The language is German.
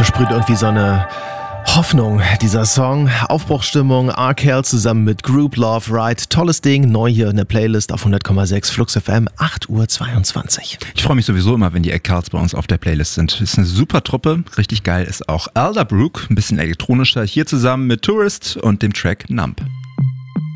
versprüht irgendwie so eine Hoffnung, dieser Song. Aufbruchsstimmung, R. zusammen mit Group Love Ride. Tolles Ding, neu hier in der Playlist auf 100,6 Flux FM, 8:22 Uhr. Ich freue mich sowieso immer, wenn die Eckharts bei uns auf der Playlist sind. Ist eine super Truppe, richtig geil ist auch Elderbrook, ein bisschen elektronischer, hier zusammen mit Tourist und dem Track Numb.